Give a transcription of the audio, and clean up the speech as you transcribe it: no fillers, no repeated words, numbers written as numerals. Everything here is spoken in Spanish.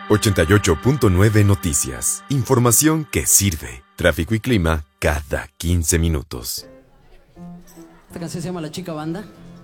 88.9 Noticias. Información que sirve. Tráfico y clima cada 15 minutos. Esta canción se llama La Chica Banda.